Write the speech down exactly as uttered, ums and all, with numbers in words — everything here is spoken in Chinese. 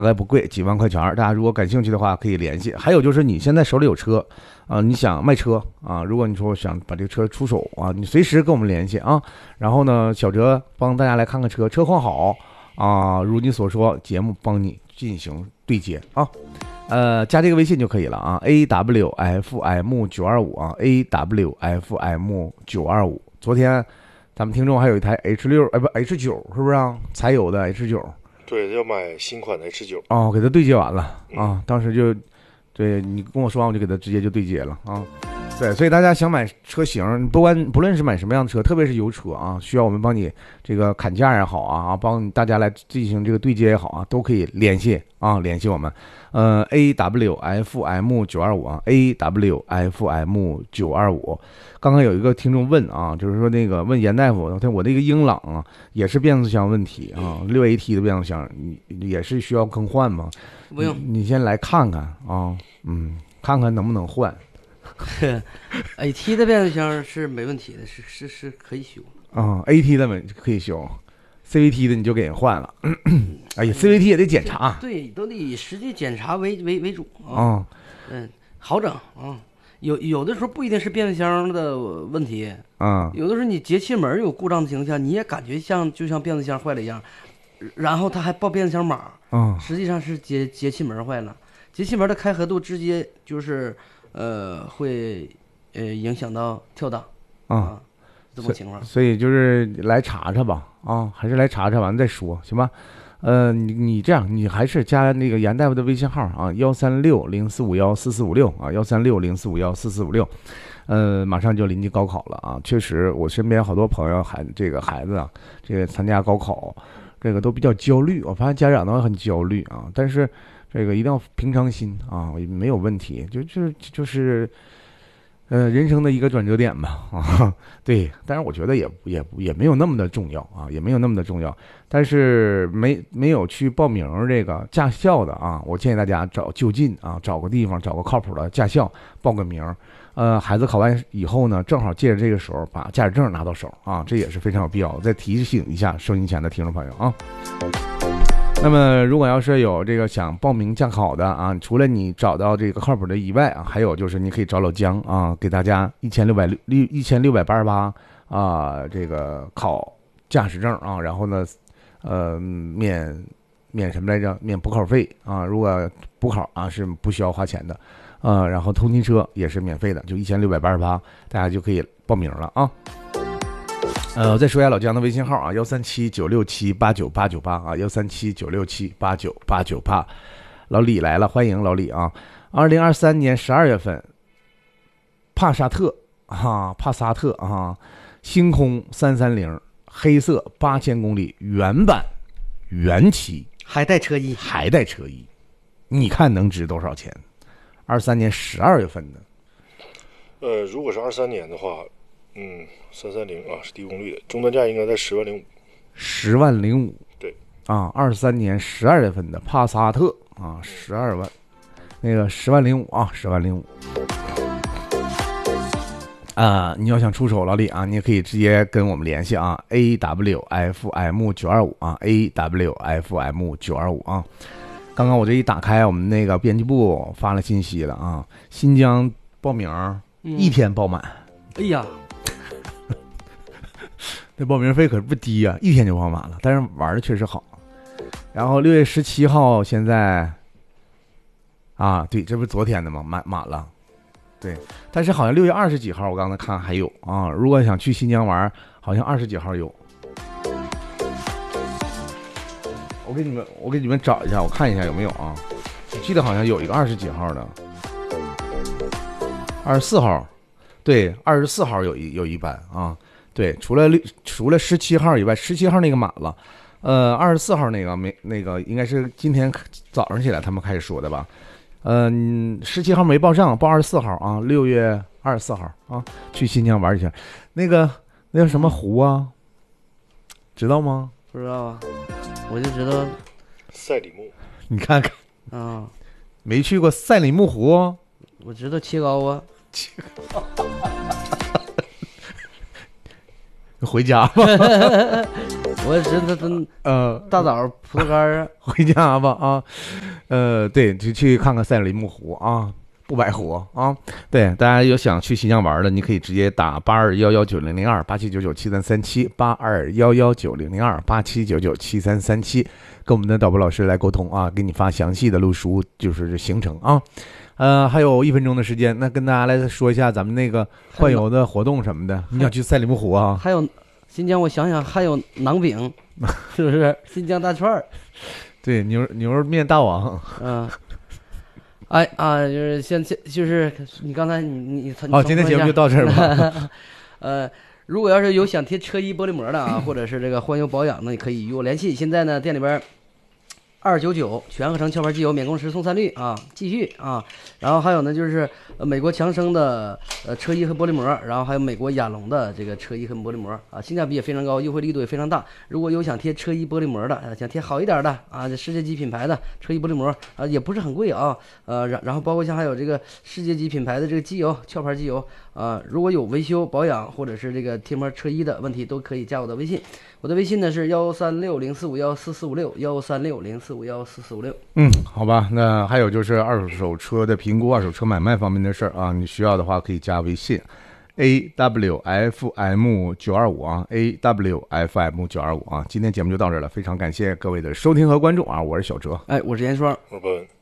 概不贵，几万块钱，大家如果感兴趣的话可以联系。还有就是你现在手里有车啊、呃，你想卖车啊，如果你说想把这个车出手啊，你随时跟我们联系啊。然后呢，小哲帮大家来看看车，车况好啊，如你所说，节目帮你进行对接啊。呃，加这个微信就可以了啊 ，A W F M 九二五啊 ，A W F M 九二五。昨天咱们听众还有一台 H 六，哎不 H 九是不是啊？才有的 H 九。 对，要买新款的 H 九。 哦，给他对接完了啊，当时就，对你跟我说完，我就给他直接就对接了啊。对，所以大家想买车型，不管不论是买什么样的车，特别是油车啊，需要我们帮你这个砍价也好啊，帮大家来进行这个对接也好啊，都可以联系啊，联系我们。呃 ，A W F M 九二五啊 ，A W F M 九二五。刚刚有一个听众问啊，就是说那个问严大夫，他我那个英朗啊，也是变速箱问题啊，六 A T 的变速箱，也是需要更换吗？ 不用， 你, 你先来看看啊，嗯，看看能不能换。 A T 的变速箱是没问题的，是是是可以修啊、嗯、，A T 的没可以修 ，C V T 的你就给人换了。哎呀 ，C V T 也得检查， 对，都得以实际检查为为为主啊。 嗯，好整啊。有有的时候不一定是变速箱的问题啊、 嗯，有的时候你节气门有故障的情况下，你也感觉像就像变速箱坏了一样，然后他还报变速箱码，啊、 嗯， 实际上是节节气门坏了，节气门的开合度直接就是呃会呃影响到跳档啊。啊这种情况， 所以就是来查查吧，啊，还是来查查完再说，行吧？呃，你你这样，你还是加那个严大夫的微信号啊，幺三六零四五幺四四五六啊，幺三六零四五幺四四五六，呃，马上就临近高考了啊，确实，我身边好多朋友孩这个孩子啊，这个参加高考，这个都比较焦虑，我发现家长都很焦虑啊，但是这个一定要平常心啊，没有问题，就就就是。呃，人生的一个转折点吧，啊，对，但是我觉得也也也没有那么的重要啊，也没有那么的重要，但是没没有去报名这个驾校的啊，我建议大家找就近啊，找个地方，找个靠谱的驾校报个名，呃，孩子考完以后呢，正好借着这个时候把驾驶证拿到手啊，这也是非常有必要的。再提醒一下收音前的听众朋友啊。那么，如果要是有这个想报名驾考的啊，除了你找到这个靠谱的以外啊，还有就是你可以找老姜啊，给大家一千六百六一千六百八十八啊，这个考驾驶证啊，然后呢，呃，免免什么来着？免补考费啊，如果补考啊是不需要花钱的，啊，然后通勤车也是免费的，就一千六百八十八，大家就可以报名了啊。呃，我再说一下老姜的微信号啊，幺三七九六七八九八九八啊，幺三七九六七八九八九八。老李来了，欢迎老李啊！二零二三年十二月份，帕萨特啊，帕萨特啊，星空三三零，黑色八千公里原版原漆， 还带车衣， 还带车衣，你看能值多少钱？二三年十二月份的。 呃，如果是二三年的话。嗯，三三零啊是低功率的，终端价应该在十万零五， 十万零五， 对啊，二三年十二月份的帕萨特啊，十二万，那个十万零五啊，十万零五，啊，你要想出手老李啊，你也可以直接跟我们联系啊 ，A W F M 九二五啊 ，A W F M 九二五啊，刚刚我这一打开，我们那个编辑部发了信息了啊，新疆报名一天报满， 嗯、哎呀。 那报名费可是不低啊，一天就报满了，但是玩的确实好。然后六月十七号现在啊，对，这不是昨天的吗？满满了，对。但是好像六月二十几号我刚才看还有啊，如果想去新疆玩，好像二十几号有。我给你们，我给你们找一下，我看一下有没有啊。我记得好像有一个二十几号的，二十四号，对，二十四号有一有一班啊。对，除了除了十七号以外，十七号那个满了，呃，二十四号那个没那个应该是今天早上起来他们开始说的吧，嗯、呃，十七号没报上，报二十四号啊，六月二十四号啊，去新疆玩一下，那个那叫什么湖啊，知道吗？ 不知道啊，我就知道赛里木， 你看看啊， 没去过赛里木湖、哦， 我知道切糕啊， 切糕。回家吧。 我也知道真呃， 大枣葡萄干儿回家吧啊，呃，对，就去看看赛里木湖啊。不白活啊！对，大家有想去新疆玩的，你可以直接打八二幺幺九零零二八七九九七三三七八二幺幺九零零二八七九九七三三七，跟我们的导播老师来沟通啊，给你发详细的路书，就是行程啊。呃，还有一分钟的时间，那跟大家来说一下咱们那个幻游的活动什么的。你想去赛里木湖啊？ 还有新疆，我想想还有馕饼，是不是？新疆大串儿， 对，牛牛肉面大王， 嗯。哎啊，就是现现就是你刚才你你你好，今天节目就到这儿吧。 呃，如果要是有想贴车衣玻璃膜的啊，或者是这个环游保养呢，你可以与我联系。现在呢，店里边二九九全合成壳牌机油免工时送三率啊，继续啊。然后还有呢，就是呃美国强生的呃车衣和玻璃膜，然后还有美国亚龙的这个车衣和玻璃膜啊，性价比也非常高，优惠力度也非常大。如果有想贴车衣玻璃膜的，呃、想贴好一点的啊，世界级品牌的车衣玻璃膜啊，也不是很贵啊。呃，然然后包括像还有这个世界级品牌的这个机油，壳牌机油啊，如果有维修保养或者是这个贴膜车衣的问题，都可以加我的微信。我的微信呢是幺三六零四五幺四四五六幺三六零四五幺四四五六。 嗯，好吧，那还有就是二手车的评估、二手车买卖方面的事儿啊，你需要的话可以加微信 A W F M 九二五啊 ，A W F M 九二五啊。今天节目就到这儿了，非常感谢各位的收听和关注啊，我是小哲， 哎，我是严双， 我是伯文。